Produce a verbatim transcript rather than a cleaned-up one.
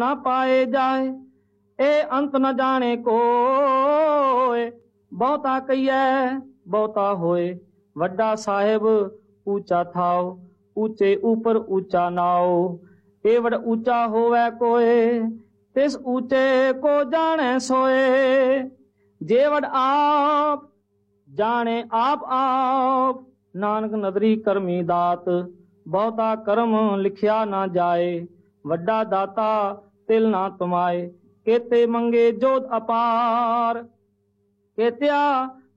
ना पाए जाए, ए अंत न जाने कोय। बहुता कहिए बहुता होए, वड्डा साहेब ऊंचा थाओ, ऊंचे ऊपर ऊंचा नाओ। ए वड ऊंचा होवे कोय, तिस ऊंचे को जाने सोए। जे वड आप जाने आप आप, नानक नदरी करमी दात। बहुता कर्म लिखिया ना जाए, वड्डा दाता तिल ना तुमाए। केते मंगे जोत अपार, केत्या